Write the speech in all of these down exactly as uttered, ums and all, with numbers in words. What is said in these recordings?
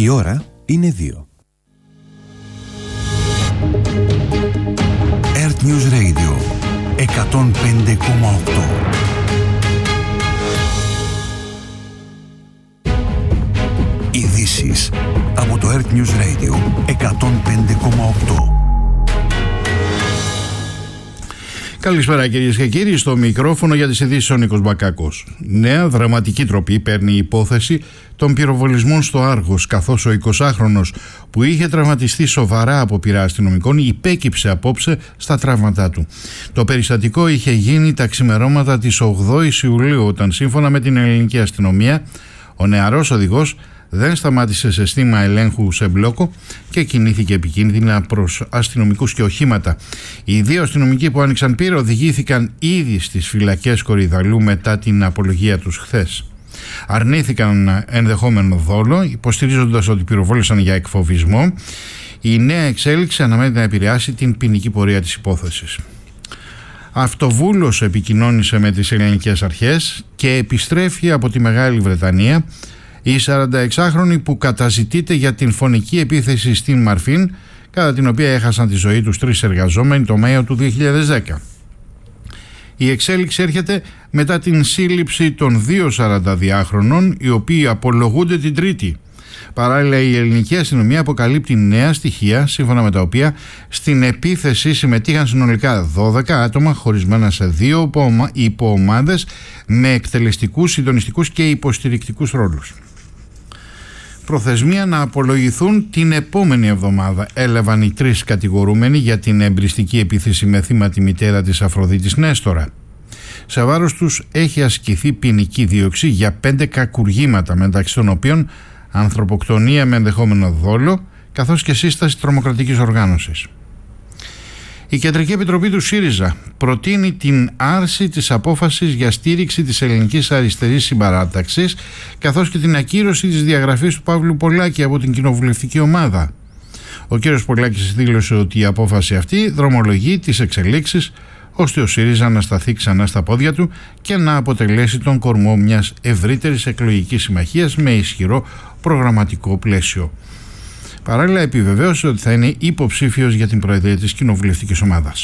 Η ώρα είναι δύο. Earth News Radio εκατόν πέντε κόμμα οκτώ. Ειδήσεις από το Earth News Radio εκατόν πέντε κόμμα οκτώ. Καλησπέρα κυρίες και κύριοι, στο μικρόφωνο για τις ειδήσεις ο Νίκος Μπακάκος. Νέα δραματική τροπή παίρνει η υπόθεση των πυροβολισμών στο Άργος, καθώς ο εικοσάχρονος που είχε τραυματιστεί σοβαρά από πυρά αστυνομικών υπέκυψε απόψε στα τραύματά του. Το περιστατικό είχε γίνει τα ξημερώματα της ογδόης Ιουλίου, όταν σύμφωνα με την ελληνική αστυνομία ο νεαρός οδηγός δεν σταμάτησε σε στήμα ελέγχου σε μπλόκο και κινήθηκε επικίνδυνα προς αστυνομικούς και οχήματα. Οι δύο αστυνομικοί που άνοιξαν πύρο οδηγήθηκαν ήδη στις φυλακές Κορυδαλλού μετά την απολογία τους χθες. Αρνήθηκαν ενδεχόμενο δόλο, υποστηρίζοντας ότι πυροβόλησαν για εκφοβισμό. Η νέα εξέλιξη αναμένεται να επηρεάσει την ποινική πορεία της υπόθεσης. Αυτοβούλος επικοινώνησε με τις ελληνικές αρχές και επιστρέφει από τη Μεγάλη Βρετανία η σαρανταεξάχρονη που καταζητείται για την φωνική επίθεση στην Μαρφίν, κατά την οποία έχασαν τη ζωή τους τρεις εργαζόμενοι το Μάιο του δύο χιλιάδες δέκα. Η εξέλιξη έρχεται μετά την σύλληψη των δύο σαρανταδυάχρονων, οι οποίοι απολογούνται την Τρίτη. Παράλληλα, η ελληνική αστυνομία αποκαλύπτει νέα στοιχεία, σύμφωνα με τα οποία στην επίθεση συμμετείχαν συνολικά δώδεκα άτομα, χωρισμένα σε δύο υποομάδες με εκτελεστικούς, συντονιστικούς και υποστηρικτικούς ρόλους. Προθεσμία να απολογηθούν την επόμενη εβδομάδα έλαβαν οι τρεις κατηγορούμενοι για την εμπριστική επίθεση με θύμα τη μητέρα της Αφροδίτης Νέστορα. Σε βάρος τους έχει ασκηθεί ποινική δίωξη για πέντε κακουργήματα, μεταξύ των οποίων ανθρωποκτονία με ενδεχόμενο δόλο, καθώς και σύσταση τρομοκρατικής οργάνωσης. Η Κεντρική Επιτροπή του ΣΥΡΙΖΑ προτείνει την άρση της απόφασης για στήριξη της ελληνικής αριστερής συμπαράταξης, καθώς και την ακύρωση της διαγραφής του Παύλου Πολάκη από την κοινοβουλευτική ομάδα. Ο κ. Πολάκης δήλωσε ότι η απόφαση αυτή δρομολογεί τις εξελίξεις ώστε ο ΣΥΡΙΖΑ να σταθεί ξανά στα πόδια του και να αποτελέσει τον κορμό μιας ευρύτερης εκλογικής συμμαχίας με ισχυρό προγραμματικό πλαίσιο. Παράλληλα, επιβεβαίωσε ότι θα είναι υποψήφιος για την προεδρία της κοινοβουλευτικής ομάδας.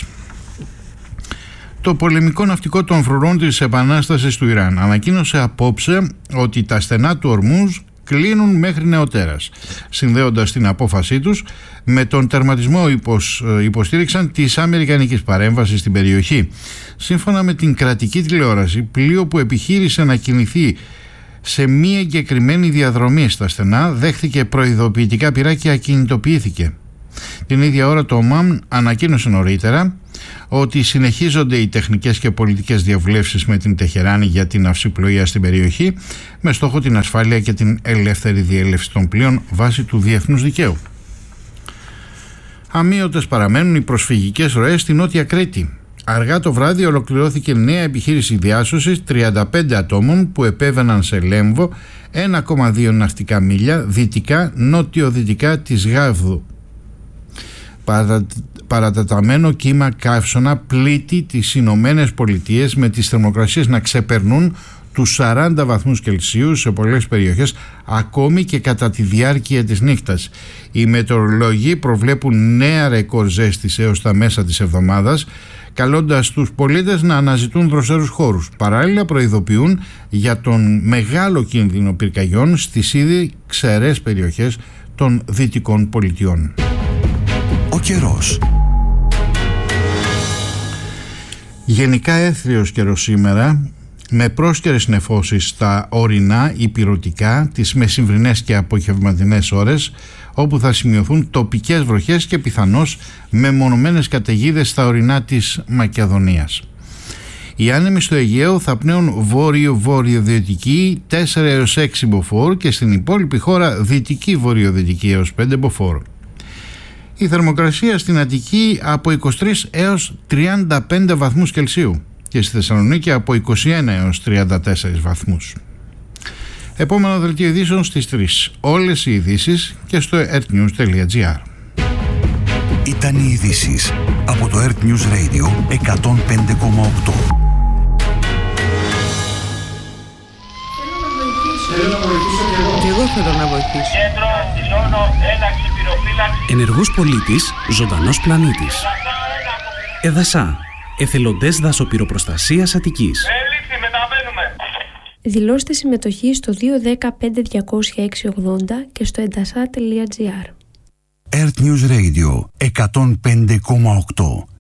Το πολεμικό ναυτικό των φρουρών της Επανάστασης του Ιράν ανακοίνωσε απόψε ότι τα στενά του Ορμούζ κλείνουν μέχρι νεοτέρας, συνδέοντας την απόφασή τους με τον τερματισμό υποσ, υποστήριξαν της αμερικανικής παρέμβασης στην περιοχή. Σύμφωνα με την κρατική τηλεόραση, πλοίο που επιχείρησε να κινηθεί σε μία εγκεκριμένη διαδρομή στα στενά δέχθηκε προειδοποιητικά πυρά και ακινητοποιήθηκε. Την ίδια ώρα το ΟΜΑΜ ανακοίνωσε νωρίτερα ότι συνεχίζονται οι τεχνικές και πολιτικές διαβουλεύσεις με την Τεχεράνη για την αυσιπλοεία στην περιοχή, με στόχο την ασφάλεια και την ελεύθερη διέλευση των πλοίων βάσει του διεθνούς δικαίου. Αμείωτες παραμένουν οι προσφυγικές ροές στη Νότια Κρήτη. Αργά το βράδυ ολοκληρώθηκε νέα επιχείρηση διάσωσης τριάντα πέντε ατόμων που επέβαιναν σε Λέμβο, ένα κόμμα δύο ναυτικά μίλια δυτικά νότιο-δυτικά της Γάβδου. Παρα, παρατεταμένο κύμα καύσωνα πλήττει τις Ηνωμένες Πολιτείες, με τις θερμοκρασίες να ξεπερνούν τους σαράντα βαθμούς Κελσίου σε πολλές περιοχές, ακόμη και κατά τη διάρκεια της νύχτας. Οι μετεωρολόγοι προβλέπουν νέα ρεκόρ ζέστης έως τα μέσα της εβδομάδας, καλώντας τους πολίτες να αναζητούν δροσερούς χώρους. Παράλληλα, προειδοποιούν για τον μεγάλο κίνδυνο πυρκαγιών στις ήδη ξερές περιοχές των δυτικών πολιτιών. Ο καιρός. Γενικά έθριος καιρός σήμερα, με πρόσκαιρες νεφώσεις στα ορεινά, υπηρωτικά, τις μεσημβρινές και απογευματινές ώρες, όπου θα σημειωθούν τοπικές βροχές και πιθανώς μεμονωμένες καταιγίδες στα ορεινά της Μακεδονίας. Οι άνεμοι στο Αιγαίο θα πνέουν βόρειο-βόρειο-δυτική τέσσερα έως έξι μποφόρ και στην υπόλοιπη χώρα δυτική-βορειοδυτική έως πέντε μποφόρ. Η θερμοκρασία στην Αττική από είκοσι τρεις έως τριάντα πέντε βαθμούς Κελσίου και στη Θεσσαλονίκη από είκοσι ένα έως τριάντα τέσσερα βαθμούς. Επόμενο δελτίο ειδήσεων στις τρεις. Όλες οι ειδήσεις και στο earthnews τελεία gr. Ήταν οι ειδήσεις από το Earth News Radio εκατόν πέντε κόμμα οκτώ. Θέλω να βοηθήσω κι εγώ. Κι εγώ θέλω να βοηθήσω. Κέντρο, δηλώνω, ένταξη, πυροφύλαξη. Ενεργός πολίτης, ζωντανός πλανήτης. ΕΔΑΣΑ, εθελοντές δασοπυροπροστασίας Αττικής. Ελήφθη, μεταβαίνουμε. Δηλώστε συμμετοχή στο δύο ένα πέντε διακόσια έξι ογδόντα και στο εντασά τελεία τζι άρ. Earth News Radio εκατόν πέντε κόμμα οκτώ.